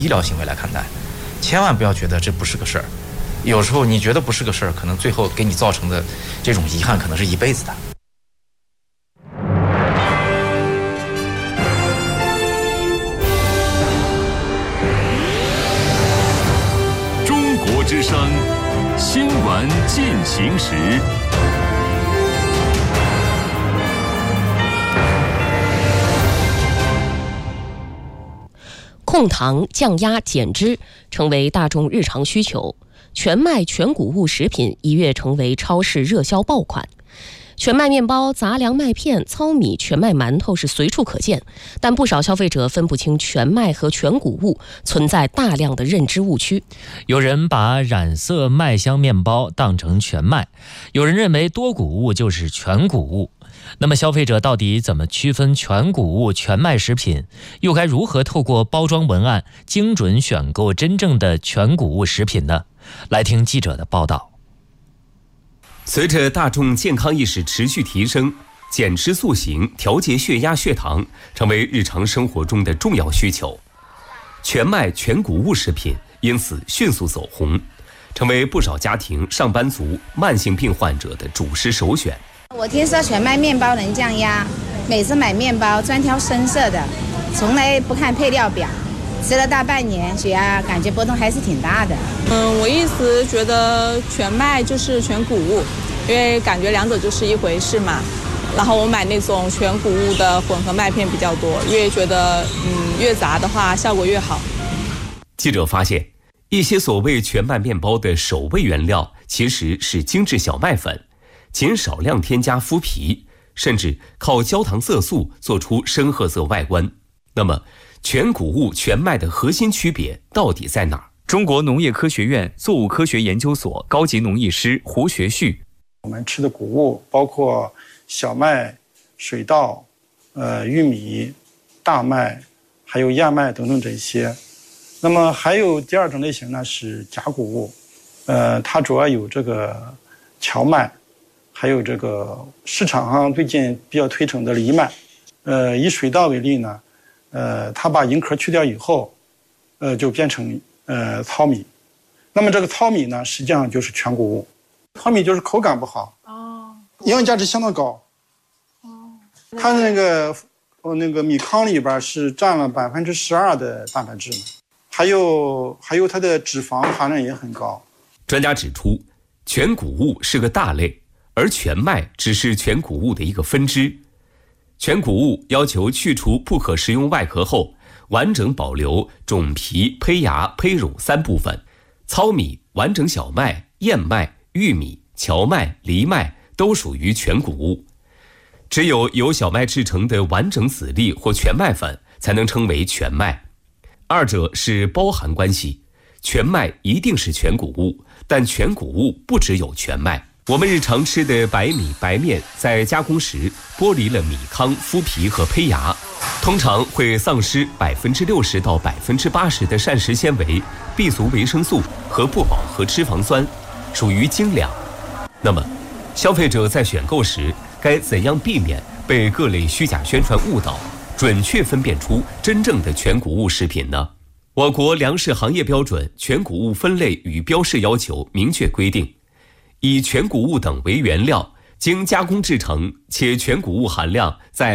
医疗行为来看待，千万不要觉得这不是个事儿。有时候你觉得不是个事儿，可能最后给你造成的这种遗憾，可能是一辈子的。 中国之声，新闻进行时。 控糖、降压、减脂成为大众日常需求，全麦全谷物食品一跃成为超市热销爆款。全麦面包、杂粮麦片、糙米、全麦馒头是随处可见，但不少消费者分不清全麦和全谷物，存在大量的认知误区。 有人把染色麦香面包当成全麦，有人认为多谷物就是全谷物。那么消费者到底怎么区分全谷物、全麦食品？又该如何透过包装文案精准选购真正的全谷物食品呢？来听记者的报道。 随着大众健康意识持续提升，减脂塑形、调节血压、血糖成为日常生活中的重要需求。全麦全谷物食品因此迅速走红，成为不少家庭、上班族、慢性病患者的主食首选。 我听说全麦面包能降压，每次买面包专挑深色的，从来不看配料表，吃了大半年，血压感觉波动还是挺大的。 我一直觉得全麦就是全谷物，因为感觉两者就是一回事嘛。然后我买那种全谷物的混合麦片比较多，因为觉得越杂的话效果越好。 记者发现，一些所谓全麦面包的首位原料其实是精致小麦粉，仅少量添加麸皮，甚至靠焦糖色素做出深褐色外观。那么全谷物全麦的核心区别到底在哪儿？ 中国农业科学院作物科学研究所高级农艺师胡学旭： 我们吃的谷物包括小麦、水稻、玉米、大麦，还有燕麦等等这些。那么还有第二种类型呢是假谷物，它主要有这个荞麦，还有这个市场上最近比较推崇的藜麦。以水稻为例呢，它把银壳去掉以后，就变成糙米。那么这个糙米呢，实际上就是全谷物。糙米就是口感不好，营养价值相当高。它那个米糠里边是占了12%的蛋白质呢，还有它的脂肪含量也很高。 专家指出，全谷物是个大类，而全麦只是全谷物的一个分支。全谷物要求去除不可食用外壳后，完整保留种皮、胚芽、胚乳3部分。糙米、完整小麦、燕麦、玉米、荞麦、藜麦都属于全谷物。只有由小麦制成的完整籽粒或全麦粉才能称为全麦，二者是包含关系。全麦一定是全谷物，但全谷物不只有全麦。我们日常吃的白米、白面在加工时剥离了米糠、麸皮和胚芽，通常会丧失60%到80%的膳食纤维、B 族维生素和不饱和脂肪酸，属于精粮。那么消费者在选购时该怎样避免被各类虚假宣传误导，准确分辨出真正的全谷物食品呢？我国粮食行业标准全谷物分类与标示要求明确规定，以全谷物等为原料，经加工制成且全谷物含量在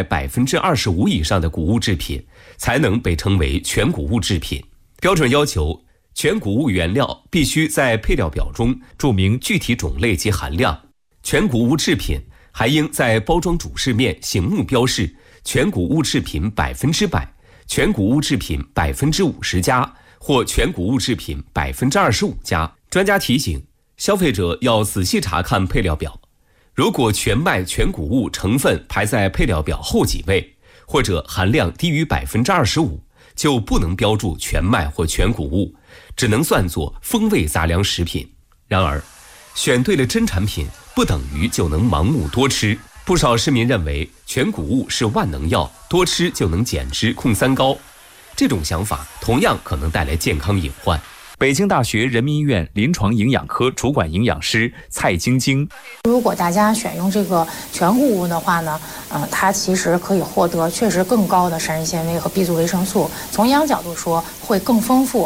25%以上的谷物制品，才能被称为全谷物制品。标准要求，全谷物原料必须在配料表中注明具体种类及含量。全谷物制品还应在包装主饰面醒目标示全谷物制品100%、全谷物制品50%加或全谷物制品25%加。专家提醒，消费者要仔细查看配料表，如果全麦全谷物成分排在配料表后几位，或者含量低于25%，就不能标注全麦或全谷物，只能算作风味杂粮食品。然而，选对了真产品，不等于就能盲目多吃。不少市民认为全谷物是万能药，多吃就能减脂控三高，这种想法同样可能带来健康隐患。 北京大学人民医院临床营养科主管营养师蔡晶晶： 如果大家选用这个全谷物的话呢，它其实可以获得确实更高的膳食纤维和 B 族维生素，从营养角度说会更丰富。